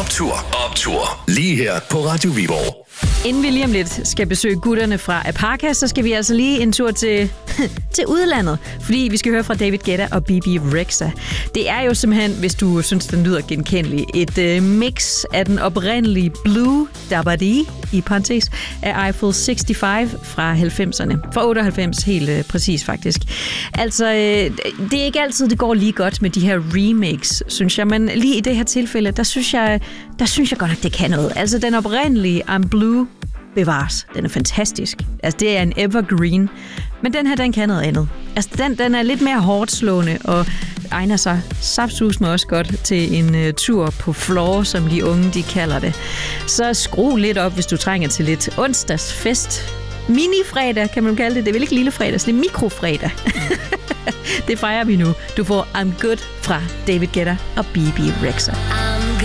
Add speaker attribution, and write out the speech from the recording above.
Speaker 1: Optur. Lige her på Radio Viborg.
Speaker 2: Inden vi lige om lidt skal besøge gutterne fra Aparca, så skal vi altså lige en tur til udlandet, fordi vi skal høre fra David Guetta og Bebe Rexha. Det er jo simpelthen, hvis du synes, den lyder genkendelig, et mix af den oprindelige Blue Dabadi, i parentes, af Eiffel 65 fra 90'erne. Fra 98 helt præcis, faktisk. Altså, det er ikke altid, det går lige godt med de her remakes, synes jeg, men lige i det her tilfælde, der synes jeg godt nok, det kan noget. Altså, den oprindelige I'm Blue bevares. Den er fantastisk. Altså, det er en evergreen. Men den her, den kan noget andet. Altså, den er lidt mere hårdslående og egner sig saftsusme også godt til en tur på floor, som de unge, de kalder det. Så skru lidt op, hvis du trænger til lidt onsdagsfest. Mini-fredag, kan man kalde det. Det er vel ikke lille fredag, det er mikrofredag. Det fejrer vi nu. Du får I'm Good fra David Guetta og Bebe Rexha.